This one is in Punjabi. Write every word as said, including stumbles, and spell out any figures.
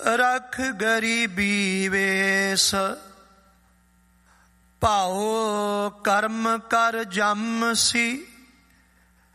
ਰਖ ਗਰੀਬੀ ਵੇਸ, ਭਾਉ ਕਰਮ ਕਰ ਜਮ ਸੀ।